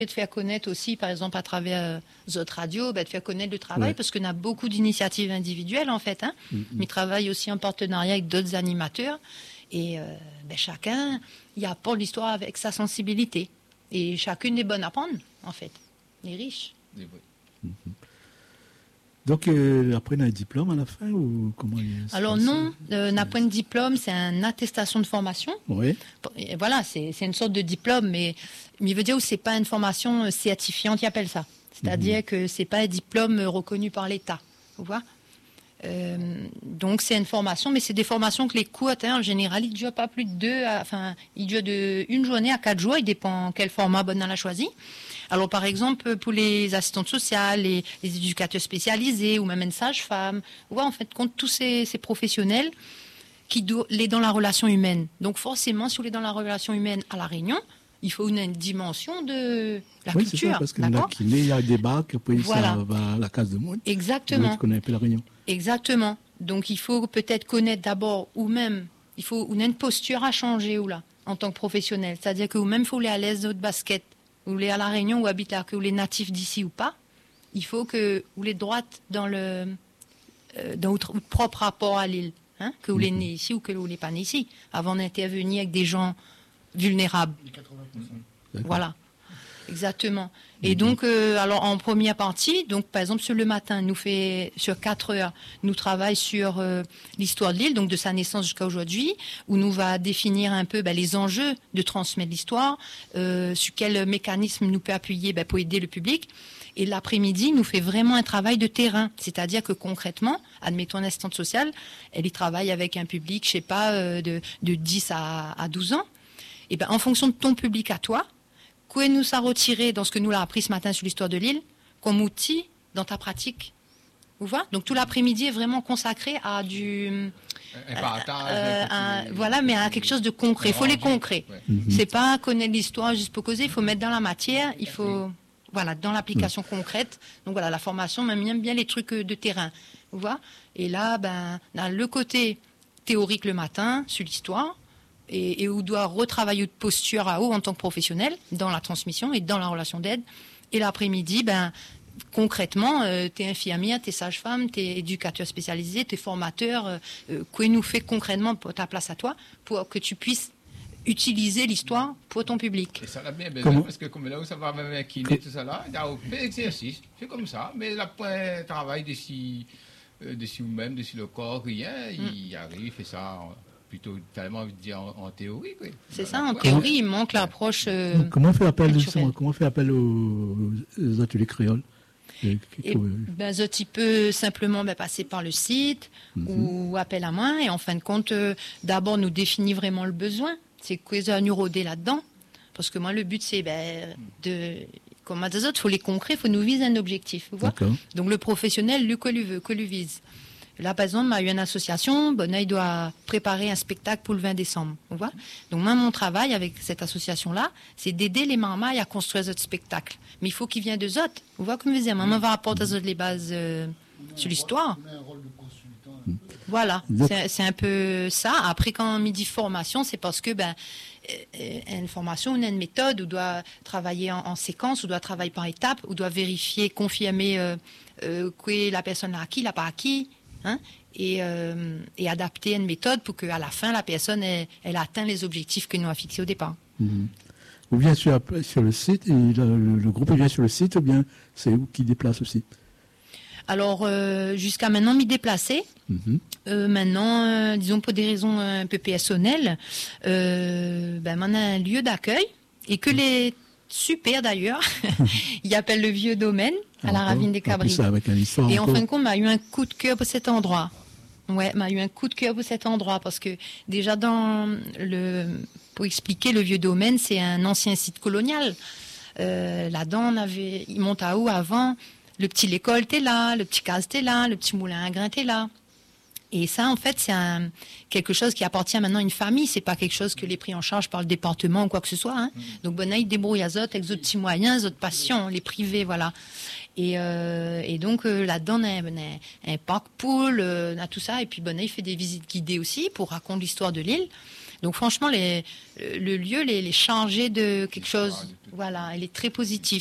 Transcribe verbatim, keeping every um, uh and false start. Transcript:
de faire connaître aussi, par exemple, à travers euh, Zot Radio, bah, de faire connaître le travail, Ouais. parce qu'on a beaucoup d'initiatives individuelles, en fait. Hein. Mm-hmm. Mais ils travaillent aussi en partenariat avec d'autres animateurs. Et euh, ben, chacun, il apporte l'histoire avec sa sensibilité. Et chacune est bonne à prendre, en fait. Les riches. Mm-hmm. Donc, euh, après, on a un diplôme à la fin ou comment il se Alors passe? non, euh, n'a point de diplôme, c'est une attestation de formation. Oui. Et voilà, c'est, c'est une sorte de diplôme, mais, mais il veut dire que c'est pas une formation euh, certifiante, ils appellent ça. C'est-à-dire mm-hmm. que c'est pas un diplôme reconnu par l'État. Vous voyez euh, donc c'est une formation, mais c'est des formations que les courtes, hein, en général, ils ne durent pas plus de deux, à, enfin, ils durent de une journée à quatre jours, il dépend quel format Bonne a choisi. Alors par exemple, pour les assistantes sociales, les, les éducateurs spécialisés, ou même une sage-femme, on voit en fait compte tous ces, ces professionnels qui doivent les dans la relation humaine. Donc forcément, si vous êtes dans la relation humaine à La Réunion, il faut une, une dimension de la oui, culture. C'est ça, parce qu'il y a qui il y a des bacs, après voilà. Ça va à la case de monde. Exactement. Tu connais un peu La Réunion. Exactement. Donc il faut peut-être connaître d'abord, ou même, il faut on a une posture à changer ou là, en tant que professionnel. C'est-à-dire que vous même faut aller à l'aise de basket, ou les à La Réunion ou habite là, que vous les natifs d'ici ou pas, il faut que vous les droites dans le euh, dans votre propre rapport à l'île, hein, que vous les nés ici ou que vous les pas nés ici, avant d'intervenir avec des gens vulnérables. quatre-vingts pour cent. Voilà. Exactement. Et donc, euh, alors en première partie, donc par exemple sur le matin, nous fait sur quatre heures, nous travaillons sur euh, l'histoire de l'île, donc de sa naissance jusqu'à aujourd'hui, où nous va définir un peu ben, les enjeux de transmettre l'histoire, euh, sur quel mécanisme nous peut appuyer ben, pour aider le public. Et l'après-midi, nous fait vraiment un travail de terrain, c'est-à-dire que concrètement, admettons une assistante sociale, elle y travaille avec un public, je sais pas, euh, de, de dix à, à douze ans. Et ben en fonction de ton public à toi. Quoi nous a retiré dans ce que nous l'a appris ce matin sur l'histoire de l'île comme outil dans ta pratique. Vous voyez ? Donc tout l'après-midi est vraiment consacré à du un partage, euh, un un, voilà, mais à quelque chose de concret. Il faut les concrets. Ouais. Mm-hmm. C'est pas connaître l'histoire juste pour causer. Il faut mettre dans la matière. Il faut voilà dans l'application mm. concrète. Donc voilà, la formation m'aime bien, bien les trucs de terrain. Vous voyez ? Et là, ben, on a le côté théorique le matin sur l'histoire. Et, et où doit retravailler de posture à haut en tant que professionnel dans la transmission et dans la relation d'aide. Et l'après-midi, ben, concrètement, euh, tu es infirmière, tu es sage-femme, tu es éducateur spécialisé, tu es formateur. Euh, euh, quoi nous fait concrètement pour ta place à toi pour que tu puisses utiliser l'histoire pour ton public. Et ça l'a bien besoin Comment? Parce que comme là où ça va même un kiné, tout ça là, il y a aucun exercice, c'est comme ça, mais la point travail d'ici, euh, d'ici vous-même, d'ici le corps, rien, mm. il arrive, il fait ça. En, plutôt tellement dire en, en théorie quoi. C'est ça, en théorie, il manque l'approche euh, donc, comment on fait appel justement, comment on fait appel aux, aux ateliers créoles? Et, et ben, tu peux simplement ben, passer par le site mm-hmm. ou appel à main et en fin de compte, euh, d'abord nous définir vraiment le besoin. C'est quoi ça nous rôder là-dedans? Parce que moi le but c'est ben, de comme à des autres, il faut les concrets, il faut nous viser un objectif. Vous voyez? Donc le professionnel, lui, quoi lui veut, quoi lui vise. Là, par exemple, il y a eu une association, bon, il doit préparer un spectacle pour le vingt décembre. On voit. Donc, moi, mon travail avec cette association-là, c'est d'aider les mamans à construire ce spectacle. Mais il faut qu'il vienne de Zot. Vous voyez comme je disais, maman va apporter à Zot les bases euh, sur l'histoire. Voilà, c'est, c'est un peu ça. Après, quand on me dit formation, c'est parce que, ben, euh, une formation, on a une méthode, on doit travailler en, en séquence, on doit travailler par étapes, on doit vérifier, confirmer euh, euh, que la personne a acquis, l'a pas acquis. Hein, et, euh, et adapter une méthode pour qu'à la fin, la personne elle, elle atteint les objectifs que nous avons fixés au départ. Mmh. Ou bien sur, sur le site, et le, le, le groupe vient sur le site, ou bien c'est où qui déplace aussi? Alors, euh, jusqu'à maintenant, m'y déplacer. Mmh. Euh, maintenant, euh, disons pour des raisons un peu personnelles, euh, ben, on a un lieu d'accueil et que mmh. les super d'ailleurs, il appelle le Vieux Domaine à la Ravine des Cabris. Et en fin de compte, m'a eu un coup de cœur pour cet endroit. Ouais, m'a eu un coup de cœur pour cet endroit parce que déjà dans le, pour expliquer, le Vieux Domaine, c'est un ancien site colonial. Euh, là-dedans, on avait, il monte à haut avant, le petit l'école était là, le petit case était là, le petit moulin à grains était là. Et ça, en fait, c'est un, quelque chose qui appartient maintenant à une famille. C'est pas quelque chose que les pris en charge par le département ou quoi que ce soit. Hein. Mmh. Donc, Bonaï débrouille à Zot avec d'autres petits moyens, d'autres passions, les privés, voilà. Et, euh, et donc, euh, là-dedans, on a un, un parc pool, euh, on a tout ça. Et puis, Bonaï fait des visites guidées aussi pour raconter l'histoire de l'île. Donc franchement, les, le lieu, les, les changer de quelque L'histoire chose, de tout. voilà, il est très positif.